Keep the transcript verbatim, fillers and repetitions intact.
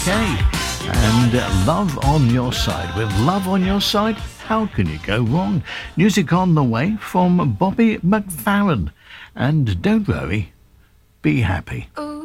And uh, Love on Your Side. With Love on Your Side, how can you go wrong? Music on the way from Bobby McFerrin. And don't worry, be happy. Ooh.